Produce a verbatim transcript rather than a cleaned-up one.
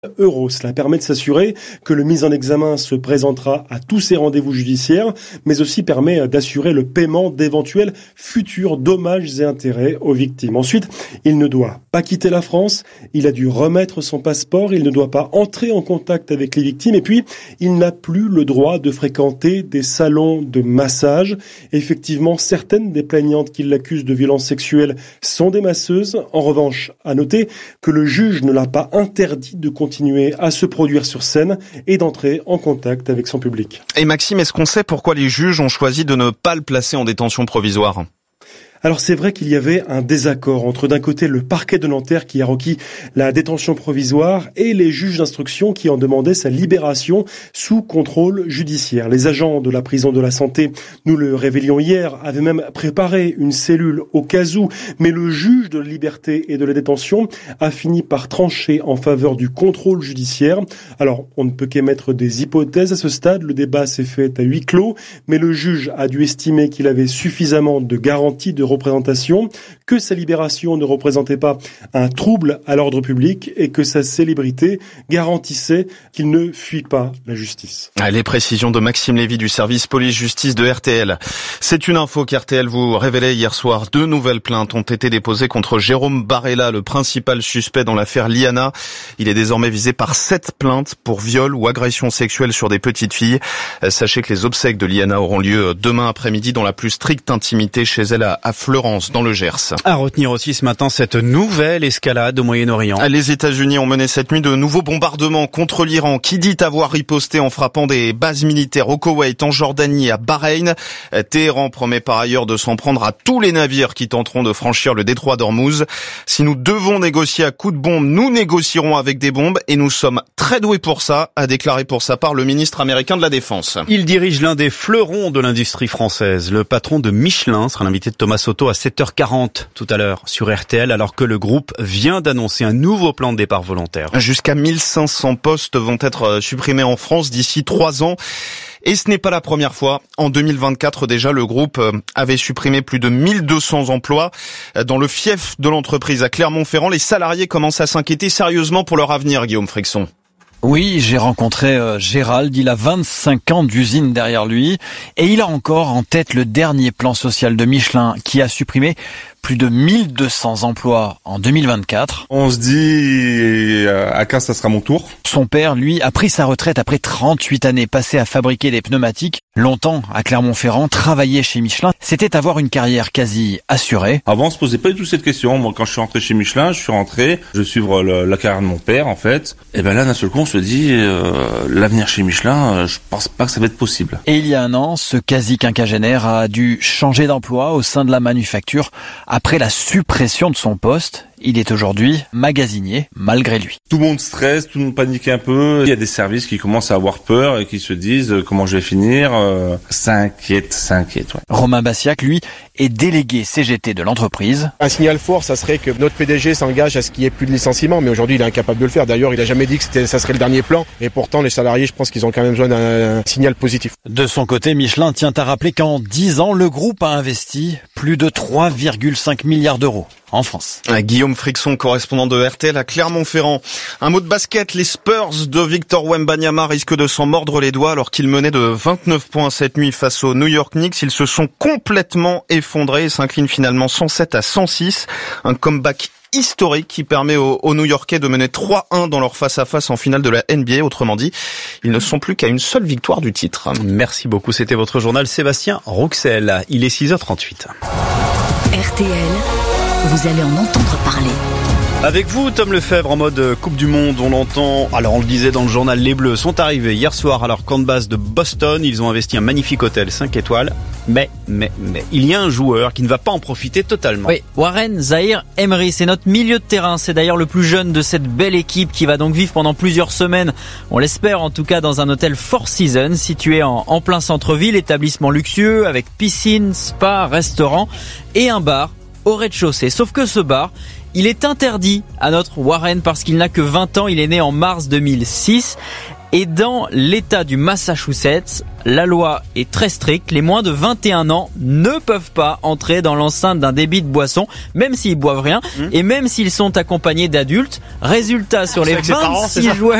euros. Cela permet de s'assurer que le mis en examen se présentera à tous ses rendez-vous judiciaires, mais aussi permet d'assurer le paiement d'éventuels futurs dommages et intérêts aux victimes. Ensuite, il ne doit pas quitter la France, il a dû remettre son passeport, il ne doit pas entrer en contact avec les victimes et puis il n'a plus le droit de fréquenter des salons de massage. Effectivement, certaines des plaignantes qui l'accusent de violences sexuelles sont des masseuses. En revanche, à noter que le juge ne l'a pas interdit de continuer continuer à se produire sur scène et d'entrer en contact avec son public. Et Maxime, est-ce qu'on sait pourquoi les juges ont choisi de ne pas le placer en détention provisoire ? Alors c'est vrai qu'il y avait un désaccord entre d'un côté le parquet de Nanterre qui a requis la détention provisoire et les juges d'instruction qui en demandaient sa libération sous contrôle judiciaire. Les agents de la prison de la Santé, nous le révélions hier, avaient même préparé une cellule au cas où, mais le juge de la liberté et de la détention a fini par trancher en faveur du contrôle judiciaire. Alors on ne peut qu'émettre des hypothèses à ce stade, le débat s'est fait à huis clos, mais le juge a dû estimer qu'il avait suffisamment de garanties de représentation, que sa libération ne représentait pas un trouble à l'ordre public et que sa célébrité garantissait qu'il ne fuit pas la justice. Les précisions de Maxime Lévy du service police-justice de R T L. C'est une info qu'R T L vous révélait hier soir. Deux nouvelles plaintes ont été déposées contre Jérôme Barella, le principal suspect dans l'affaire Liana. Il est désormais visé par sept plaintes pour viol ou agression sexuelle sur des petites filles. Sachez que les obsèques de Liana auront lieu demain après-midi dans la plus stricte intimité chez elle à Florence, dans le Gers. À retenir aussi ce matin cette nouvelle escalade au Moyen-Orient. Les États-Unis ont mené cette nuit de nouveaux bombardements contre l'Iran, qui dit avoir riposté en frappant des bases militaires au Koweït, en Jordanie et à Bahreïn. Téhéran promet par ailleurs de s'en prendre à tous les navires qui tenteront de franchir le détroit d'Ormuz. Si nous devons négocier à coups de bombes, nous négocierons avec des bombes et nous sommes très doués pour ça, a déclaré pour sa part le ministre américain de la Défense. Il dirige l'un des fleurons de l'industrie française. Le patron de Michelin sera l'invité de Thomas Soto à sept heures quarante tout à l'heure sur R T L, alors que le groupe vient d'annoncer un nouveau plan de départ volontaire. Jusqu'à mille cinq cents postes vont être supprimés en France d'ici trois ans. Et ce n'est pas la première fois. En deux mille vingt-quatre, déjà, le groupe avait supprimé plus de mille deux cents emplois. Dans le fief de l'entreprise à Clermont-Ferrand, les salariés commencent à s'inquiéter sérieusement pour leur avenir, Guillaume Frixon. Oui, j'ai rencontré euh, Gérald, il a vingt-cinq ans d'usine derrière lui et il a encore en tête le dernier plan social de Michelin qui a supprimé plus de mille deux cents emplois en deux mille vingt-quatre. On se dit à quand ça sera mon tour. Son père, lui, a pris sa retraite après trente-huit années passées à fabriquer des pneumatiques. Longtemps à Clermont-Ferrand, travailler chez Michelin, c'était avoir une carrière quasi assurée. Avant, on se posait pas du tout cette question. Moi, quand je suis rentré chez Michelin, je suis rentré, je suivre le, la carrière de mon père, en fait. Et ben là, d'un seul coup, on se dit, euh, l'avenir chez Michelin, euh, je pense pas que ça va être possible. Et il y a un an, ce quasi quinquagénaire a dû changer d'emploi au sein de la manufacture après la suppression de son poste. Il est aujourd'hui magasinier, malgré lui. Tout le monde stresse, tout le monde panique un peu. Il y a des services qui commencent à avoir peur et qui se disent euh, comment je vais finir. Euh, ça inquiète, ça inquiète. Ouais. Romain Bassiac, lui, est délégué C G T de l'entreprise. Un signal fort, ça serait que notre P D G s'engage à ce qu'il n'y ait plus de licenciement. Mais aujourd'hui, il est incapable de le faire. D'ailleurs, il n'a jamais dit que c'était, ça serait le dernier plan. Et pourtant, les salariés, je pense qu'ils ont quand même besoin d'un signal positif. De son côté, Michelin tient à rappeler qu'en dix ans, le groupe a investi plus de trois virgule cinq milliards d'euros en France. Guillaume Frixon, correspondant de R T L à Clermont-Ferrand. Un mot de basket, les Spurs de Victor Wembanyama risquent de s'en mordre les doigts alors qu'ils menaient de vingt-neuf points cette nuit face aux New York Knicks. Ils se sont complètement effondrés et s'inclinent finalement cent sept à cent six. Un comeback historique qui permet aux, aux New-Yorkais de mener trois un dans leur face-à-face en finale de la N B A. Autrement dit, ils ne sont plus qu'à une seule victoire du titre. Merci beaucoup, c'était votre journal Sébastien Rouxel. Il est six heures trente-huit. R T L, vous allez en entendre parler. Avec vous, Tom Lefebvre, en mode Coupe du Monde, on l'entend. Alors, on le disait dans le journal, les Bleus sont arrivés hier soir à leur camp de base de Boston. Ils ont investi un magnifique hôtel cinq étoiles. Mais, mais, mais, il y a un joueur qui ne va pas en profiter totalement. Oui, Warren Zahir Emery, c'est notre milieu de terrain. C'est d'ailleurs le plus jeune de cette belle équipe qui va donc vivre pendant plusieurs semaines. On l'espère en tout cas dans un hôtel Four Seasons situé en, en plein centre-ville. Établissement luxueux avec piscine, spa, restaurant et un bar au rez-de-chaussée. Sauf que ce bar, il est interdit à notre Warren parce qu'il n'a que vingt ans. Il est né en mars deux mille six. Et dans l'État du Massachusetts, la loi est très stricte. Les moins de vingt et un ans ne peuvent pas entrer dans l'enceinte d'un débit de boisson, même s'ils boivent rien, mmh. et même s'ils sont accompagnés d'adultes. Résultat, sur les vingt-six joueurs